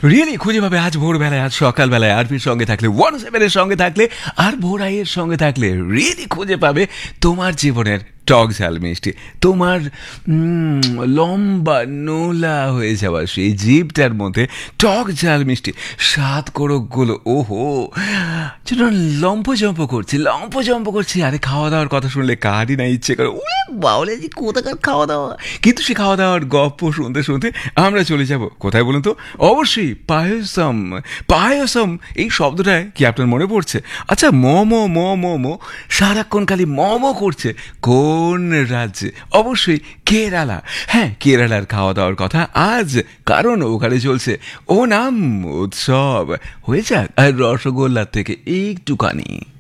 Really খুঁজে পাবে আজ ভোরবেলায়, আজ সকালবেলায় আরপির সঙ্গে থাকলে, 107 এর সঙ্গে থাকলে আর ভোরাইয়ের সঙ্গে থাকলে রিয়েলি খুঁজে পাবে তোমার জীবনের টক ঝাল মিষ্টি, তোমার লম্বা নোলা হয়ে যাওয়া সেই জিভটার মধ্যে টক ঝাল মিষ্টি স্বাদ কোরকগুলো ওহো যেন লম্ফজম্প করছি। আরে খাওয়া দাওয়ার কথা শুনলে কারই না ইচ্ছে করে ওরে বাউলে যে কোথাকার খাওয়া দাওয়া, কিন্তু সে খাওয়া দাওয়ার গপ্প শুনতে শুনতে আমরা চলে যাব কোথায় বলুন তো? অবশ্যই পায়সম এই শব্দটায় কি আপনার মনে পড়ছে? আচ্ছা মোমো সারাক্ষণ খালি মোমো করছে কোন রাজ্যে? অবশ্যই কেরালা। হ্যাঁ, কেরালার খাওয়া দাওয়ার কথা আজ, কারণ ওখানে চলছে ওনাম উৎসব। হয়ে যাক আর রসগোল্লার থেকে একটুখানি।